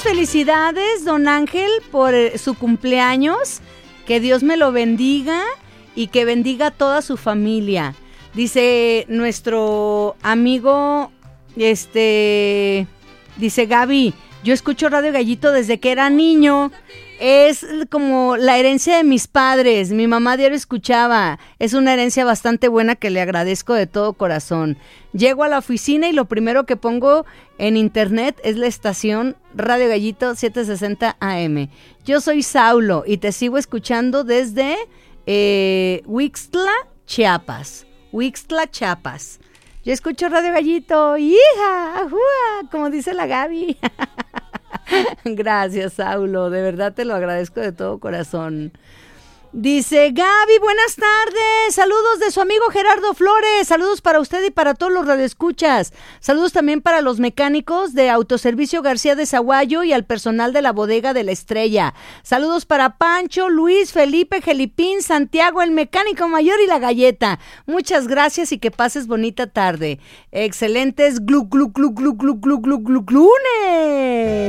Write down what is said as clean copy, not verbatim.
felicidades, don Ángel, por su cumpleaños. Que Dios me lo bendiga y que bendiga a toda su familia. Dice nuestro amigo, dice Gaby, yo escucho Radio Gallito desde que era niño. Es como la herencia de mis padres. Mi mamá diario escuchaba. Es una herencia bastante buena que le agradezco de todo corazón. Llego a la oficina y lo primero que pongo en internet es la estación Radio Gallito 760 AM. Yo soy Saulo y te sigo escuchando desde Huixtla, Chiapas. Yo escucho Radio Gallito, hija, ajúa, como dice la Gaby. Gracias, Saulo, de verdad te lo agradezco de todo corazón. Dice Gaby, buenas tardes, saludos de su amigo Gerardo Flores, saludos para usted y para todos los radioescuchas, saludos también para los mecánicos de Autoservicio García de Zaguayo y al personal de la bodega de la Estrella, saludos para Pancho, Luis, Felipe, Gelipín, Santiago, el mecánico mayor y la galleta, muchas gracias y que pases bonita tarde, excelentes glu glu glu glu glu glu glu glu glunes.